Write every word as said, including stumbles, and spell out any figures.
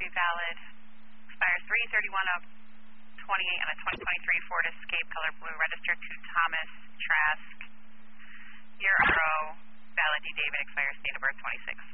be valid. Expires three thirty-one of twenty-eight on a twenty twenty-three Ford Escape, color blue, registered to Thomas Trask. Your R O, valid D. David, expires date of birth twenty-six.